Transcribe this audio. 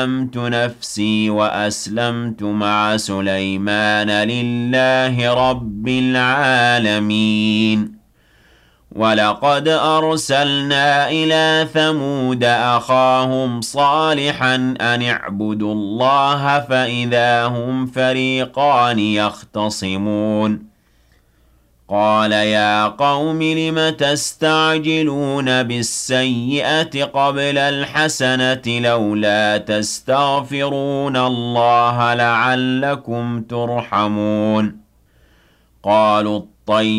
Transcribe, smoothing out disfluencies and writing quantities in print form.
أسلمت نفسي وأسلمت مع سليمان لله رب العالمين ولقد أرسلنا إلى ثمود أخاهم صالحا أن اعبدوا الله فإذا هم فريقان يختصمون قال يا قوم لم تستعجلون بالسيئة قبل الحسنة لولا تستغفرون الله لعلكم ترحمون قالوا الطيب